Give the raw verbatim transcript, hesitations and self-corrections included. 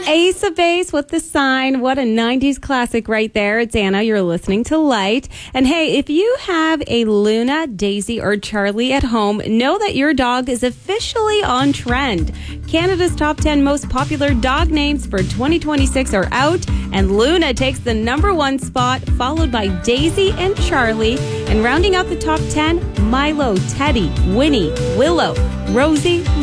Ace of Base with the Sign. What a nineties classic right there. It's Anna. You're listening to Light. And hey, if you have a Luna, Daisy, or Charlie at home, know that your dog is officially on trend. Canada's top ten most popular dog names for twenty twenty-six are out, and Luna takes the number one spot, followed by Daisy and Charlie. And rounding out the top ten, Milo, Teddy, Winnie, Willow, Rosie,